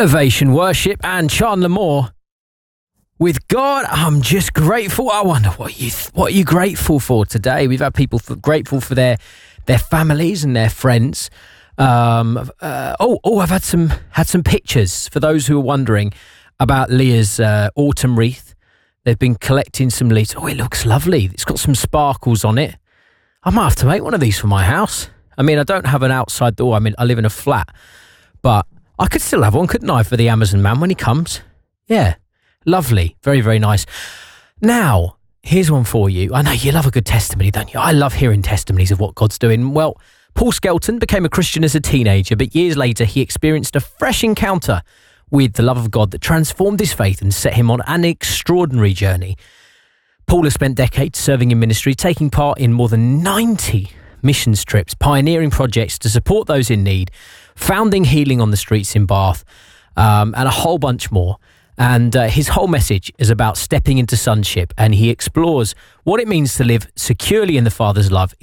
Elevation Worship and Chandler Moore. With God, I'm just grateful. I wonder what you grateful for today. We've had people grateful for their families and their friends. I've had some pictures for those who are wondering about Leah's autumn wreath. They've been collecting some leaves. Oh, it looks lovely. It's got some sparkles on it. I might have to make one of these for my house. I mean, I don't have an outside door. I mean, I live in a flat, but I could still have one, couldn't I, for the Amazon man when he comes? Yeah, lovely. Very, very nice. Now, here's one for you. I know you love a good testimony, don't you? I love hearing testimonies of what God's doing. Well, Paul Skelton became a Christian as a teenager, but years later he experienced a fresh encounter with the love of God that transformed his faith and set him on an extraordinary journey. Paul has spent decades serving in ministry, taking part in more than 90 missions trips, pioneering projects to support those in need, founding Healing on the Streets in Bath, and a whole bunch more. And his whole message is about stepping into sonship, and he explores what it means to live securely in the Father's love